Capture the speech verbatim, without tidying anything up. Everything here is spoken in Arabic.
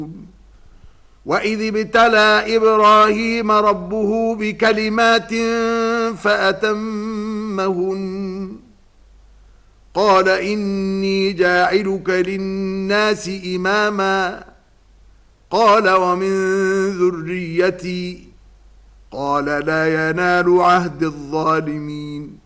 وإذ ابتلى إبراهيم ربه بكلمات فأتمهن قال إني جاعلك للناس إماما قال ومن ذريتي قال لا ينال عهد الظالمين